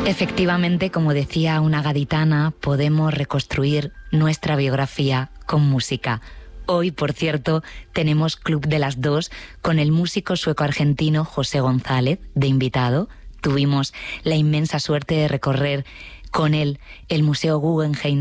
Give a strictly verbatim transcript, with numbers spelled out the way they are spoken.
Efectivamente, como decía una gaditana, podemos reconstruir nuestra biografía con música. Hoy, por cierto, tenemos Club de las Dos con el músico sueco-argentino José González de invitado. Tuvimos la inmensa suerte de recorrer con él el Museo Guggenheim